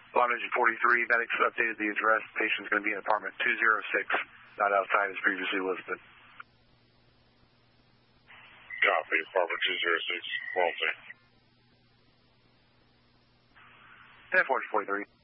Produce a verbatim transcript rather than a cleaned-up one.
Alarm engine forty-three, medics updated the address. Patient's going to be in apartment two oh six, not outside as previously listed. Copy, apartment two oh six, Walter. ten four forty-three.